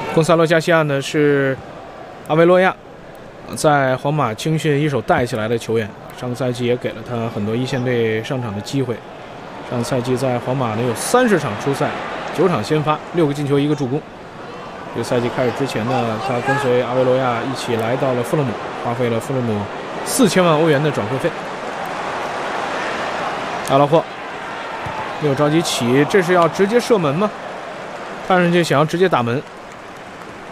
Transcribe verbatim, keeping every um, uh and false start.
贡萨洛加西亚呢是阿维罗亚在皇马青训一手带起来的球员，上个赛季也给了他很多一线队上场的机会。上个赛季在皇马呢有三十场出赛，九场先发，六个进球，一个助攻。这个赛季开始之前呢，他跟随阿维罗亚一起来到了富勒姆，花费了富勒姆四千万欧元的转会费。阿拉霍没有着急起，这是要直接射门吗？看上去想要直接打门。